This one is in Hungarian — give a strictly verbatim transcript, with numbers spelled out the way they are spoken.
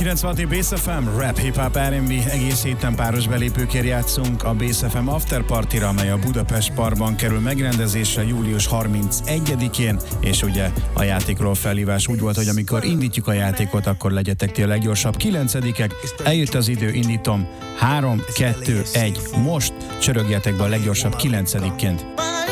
kilencven Bass ef em, rap, hip-hop, er and bé, egész héten páros belépőkért játszunk a Bass ef em After Party-ra, amely a Budapest Parkban kerül megrendezésre július harmincegyedikén, és ugye a játékról felhívás úgy volt, hogy amikor indítjuk a játékot, akkor legyetek ti a leggyorsabb kilencedikek. Eljött az idő, indítom. három, kettő, egy, most csörögjetek be a leggyorsabb kilencedikként.